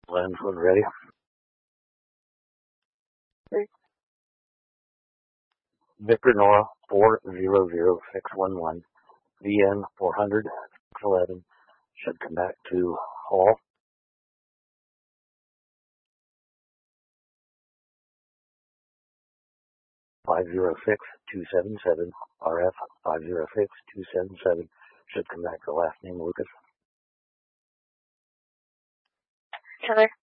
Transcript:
Lens when ready. Victor Nora 400611, VN 400-11, should come back to Hall. (506-277), RF 506-277, should come back to last name Lucas. Heather.